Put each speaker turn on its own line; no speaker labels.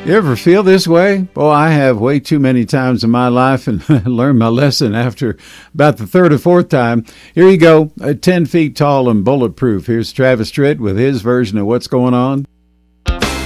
You ever feel this way? Oh, I have way too many times in my life, and learned my lesson after about the third or fourth time. Here you go, 10 feet tall and bulletproof. Here's Travis Tritt with his version of what's going on.